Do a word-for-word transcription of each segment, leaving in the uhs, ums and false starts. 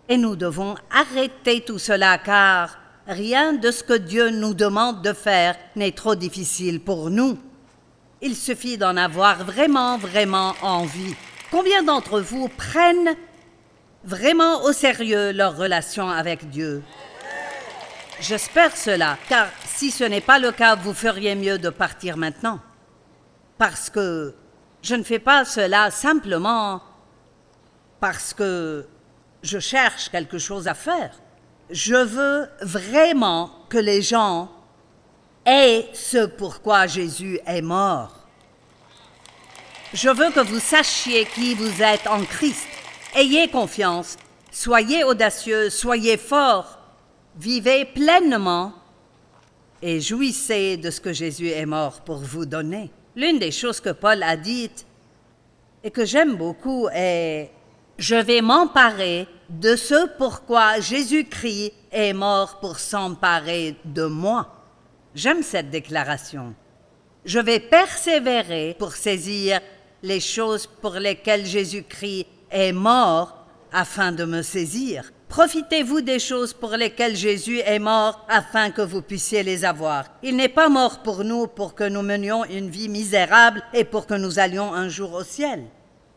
Et nous devons arrêter tout cela car rien de ce que Dieu nous demande de faire n'est trop difficile pour nous. Il suffit d'en avoir vraiment, vraiment envie. Combien d'entre vous prennent vraiment au sérieux leur relation avec Dieu? J'espère cela, car si ce n'est pas le cas, vous feriez mieux de partir maintenant. Parce que je ne fais pas cela simplement parce que je cherche quelque chose à faire. Je veux vraiment que les gens aient ce pourquoi Jésus est mort. Je veux que vous sachiez qui vous êtes en Christ. Ayez confiance, soyez audacieux, soyez forts, vivez pleinement et jouissez de ce que Jésus est mort pour vous donner. L'une des choses que Paul a dites et que j'aime beaucoup est « Je vais m'emparer de ce pourquoi Jésus-Christ est mort pour s'emparer de moi. » J'aime cette déclaration. Je vais persévérer pour saisir les choses pour lesquelles Jésus-Christ est mort afin de me saisir. Profitez-vous des choses pour lesquelles Jésus est mort afin que vous puissiez les avoir. Il n'est pas mort pour nous pour que nous menions une vie misérable et pour que nous allions un jour au ciel.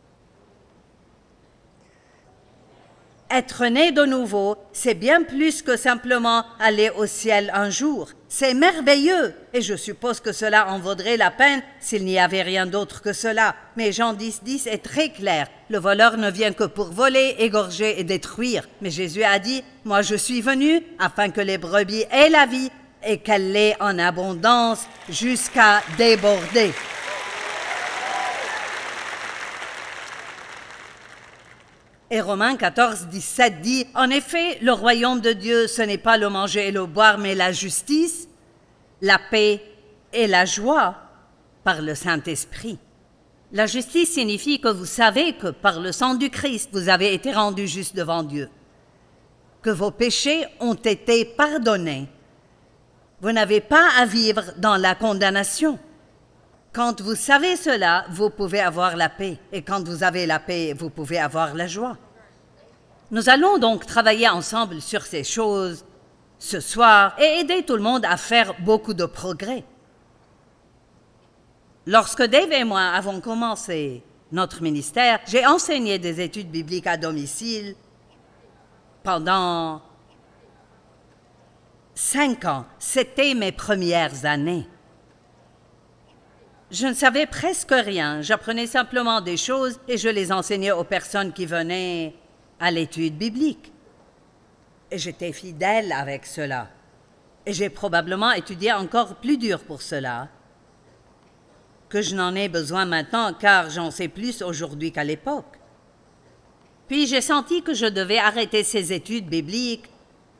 Être né de nouveau, c'est bien plus que simplement aller au ciel un jour. C'est merveilleux et je suppose que cela en vaudrait la peine s'il n'y avait rien d'autre que cela. Mais Jean dix, dix est très clair. Le voleur ne vient que pour voler, égorger et détruire. Mais Jésus a dit, « Moi je suis venu afin que les brebis aient la vie et qu'elle l'ait en abondance jusqu'à déborder. » Et Romains quatorze, dix-sept dit, « En effet, le royaume de Dieu, ce n'est pas le manger et le boire, mais la justice, la paix et la joie par le Saint-Esprit. » La justice signifie que vous savez que par le sang du Christ, vous avez été rendus justes devant Dieu, que vos péchés ont été pardonnés. Vous n'avez pas à vivre dans la condamnation. Quand vous savez cela, vous pouvez avoir la paix. Et quand vous avez la paix, vous pouvez avoir la joie. Nous allons donc travailler ensemble sur ces choses ce soir et aider tout le monde à faire beaucoup de progrès. Lorsque Dave et moi avons commencé notre ministère, j'ai enseigné des études bibliques à domicile pendant cinq ans. C'était mes premières années. Je ne savais presque rien. J'apprenais simplement des choses et je les enseignais aux personnes qui venaient à l'étude biblique. Et j'étais fidèle avec cela. Et j'ai probablement étudié encore plus dur pour cela que je n'en ai besoin maintenant, car j'en sais plus aujourd'hui qu'à l'époque. Puis j'ai senti que je devais arrêter ces études bibliques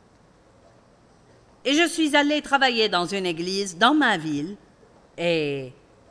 et je suis allée travailler dans une église dans ma ville et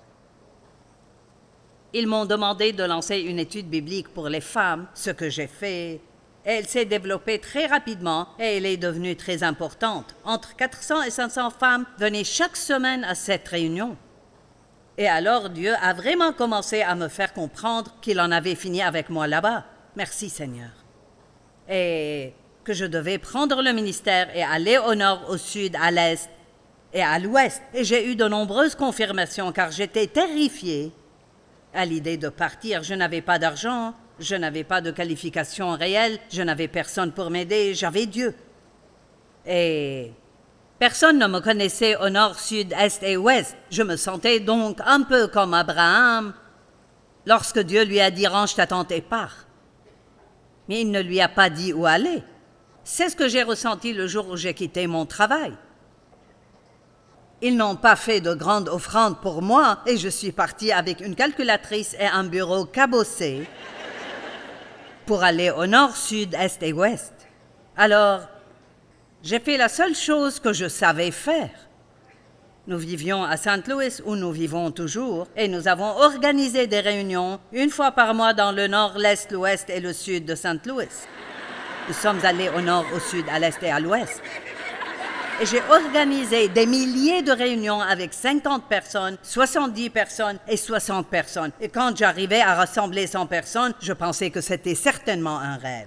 ils m'ont demandé de lancer une étude biblique pour les femmes, ce que j'ai fait. Elle s'est développée très rapidement et elle est devenue très importante. Entre quatre cents et cinq cents femmes venaient chaque semaine à cette réunion. Et alors Dieu a vraiment commencé à me faire comprendre qu'il en avait fini avec moi là-bas. Merci Seigneur. Et que je devais prendre le ministère et aller au nord, au sud, à l'est et à l'ouest. Et j'ai eu de nombreuses confirmations car j'étais terrifiée à l'idée de partir. Je n'avais pas d'argent, je n'avais pas de qualification réelle, je n'avais personne pour m'aider, j'avais Dieu. Et personne ne me connaissait au nord, sud, est et ouest. Je me sentais donc un peu comme Abraham lorsque Dieu lui a dit « Range ta tente et pars ». Mais il ne lui a pas dit où aller. C'est ce que j'ai ressenti le jour où j'ai quitté mon travail. Ils n'ont pas fait de grande offrande pour moi et je suis partie avec une calculatrice et un bureau cabossé pour aller au nord, sud, est et ouest. Alors, j'ai fait la seule chose que je savais faire. Nous vivions à Saint Louis, où nous vivons toujours, et nous avons organisé des réunions une fois par mois dans le nord, l'est, l'ouest et le sud de Saint Louis. Nous sommes allés au nord, au sud, à l'est et à l'ouest. Et j'ai organisé des milliers de réunions avec cinquante personnes, soixante-dix personnes et soixante personnes. Et quand j'arrivais à rassembler cent personnes, je pensais que c'était certainement un rêve.